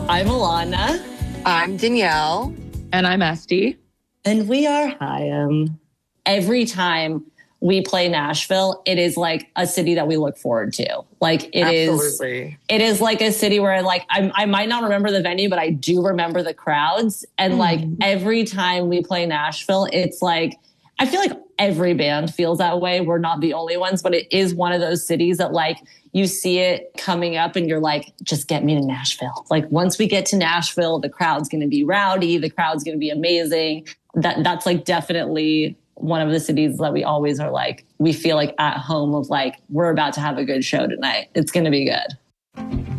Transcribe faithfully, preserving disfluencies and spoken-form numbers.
I'm Alana. I'm Danielle. And I'm Esty. And we are Chaim. Every time we play Nashville, it is like a city that we look forward to. Like it Absolutely. is, it is like a city where like I, I might not remember the venue, but I do remember the crowds. And mm. like every time we play Nashville, it's like, I feel like every band feels that way. We're not the only ones, but it is one of those cities that like you see it coming up and you're like, just get me to Nashville. Like once we get to Nashville, the crowd's going to be rowdy. The crowd's going to be amazing. That that's like definitely one of the cities that we always are like, we feel like at home of like, we're about to have a good show tonight. It's going to be good.